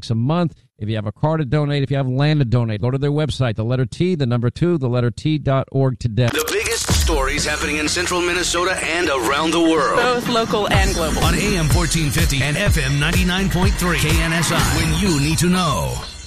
$2 a month. If you have a car to donate, if you have land to donate, go to their website, the letter T, the number 2, the letter T.org today. The biggest stories happening in central Minnesota and around the world. Both local and global. On AM 1450 and FM 99.3 KNSI. When you need to know.